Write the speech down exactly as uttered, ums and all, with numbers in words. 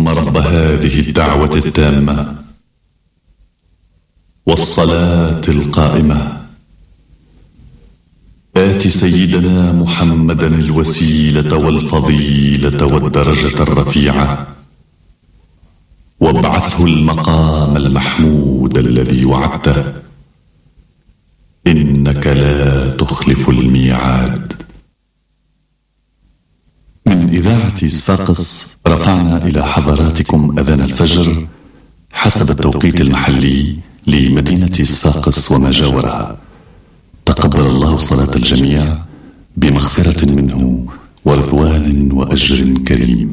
رب هذه الدعوة التامة والصلاة القائمة، آت سيدنا محمدا الوسيلة والفضيلة والدرجة الرفيعة، وابعثه المقام المحمود الذي وعدته، إنك لا تخلف الميعاد. من إذاعة صفاقس رفعنا إلى حضراتكم أذان الفجر حسب التوقيت المحلي لمدينة صفاقس وما جاورها. تقبل الله صلاة الجميع بمغفرة منه ورضوان وأجر كريم.